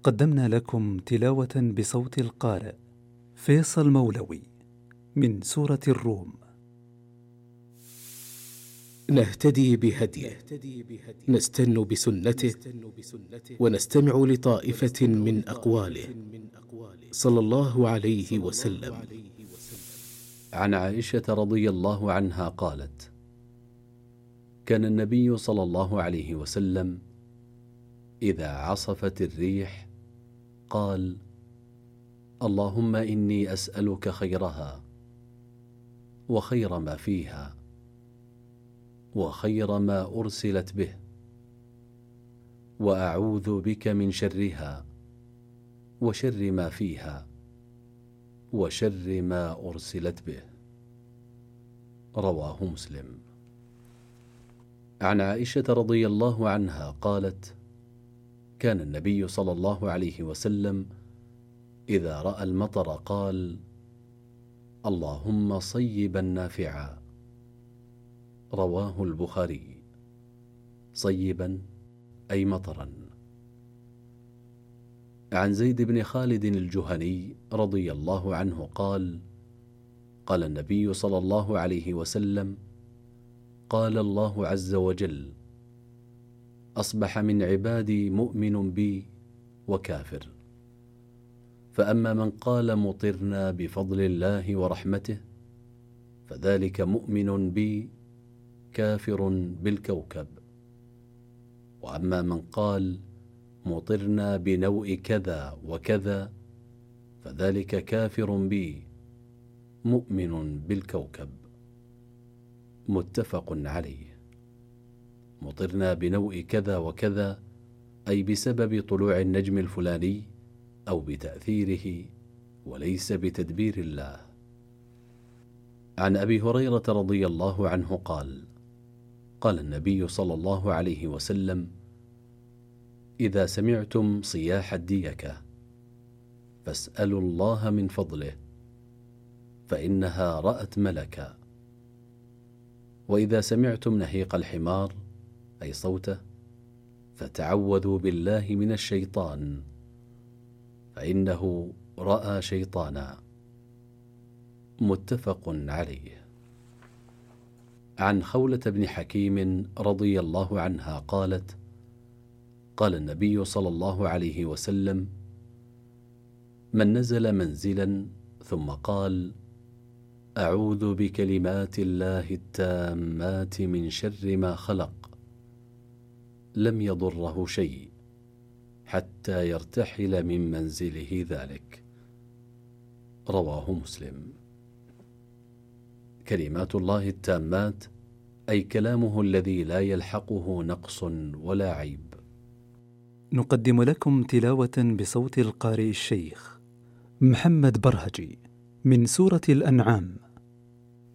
قدمنا لكم تلاوة بصوت القارئ فيصل مولوي من سورة الروم. نهتدي بهديه، نستن بسنته، ونستمع لطائفة من أقواله صلى الله عليه وسلم. عن عائشة رضي الله عنها قالت: كان النبي صلى الله عليه وسلم إذا عصفت الريح قال: اللهم إني أسألك خيرها وخير ما فيها وخير ما أرسلت به، وأعوذ بك من شرها وشر ما فيها وشر ما أرسلت به. رواه مسلم. عن عائشة رضي الله عنها قالت: كان النبي صلى الله عليه وسلم إذا رأى المطر قال: اللهم صيبا نافعا. رواه البخاري. صيبا أي مطرا. عن زيد بن خالد الجهني رضي الله عنه قال: قال النبي صلى الله عليه وسلم: قال الله عز وجل: أصبح من عبادي مؤمن بي وكافر، فأما من قال مطرنا بفضل الله ورحمته فذلك مؤمن بي كافر بالكوكب، وأما من قال مطرنا بنوء كذا وكذا فذلك كافر بي مؤمن بالكوكب. متفق عليه. مطرنا بنوء كذا وكذا أي بسبب طلوع النجم الفلاني أو بتأثيره وليس بتدبير الله. عن أبي هريرة رضي الله عنه قال: قال النبي صلى الله عليه وسلم: إذا سمعتم صياح الديكة فاسألوا الله من فضله فإنها رأت ملكا، وإذا سمعتم نهيق الحمار أي صوته فتعوذوا بالله من الشيطان فإنه رأى شيطانا. متفق عليه. عن خولة بن حكيم رضي الله عنها قالت: قال النبي صلى الله عليه وسلم: من نزل منزلا ثم قال: أعوذ بكلمات الله التامات من شر ما خلق، لم يضره شيء حتى يرتحل من منزله ذلك. رواه مسلم. كلمات الله التامات أي كلامه الذي لا يلحقه نقص ولا عيب. نقدم لكم تلاوة بصوت القارئ الشيخ محمد برهجي من سورة الأنعام.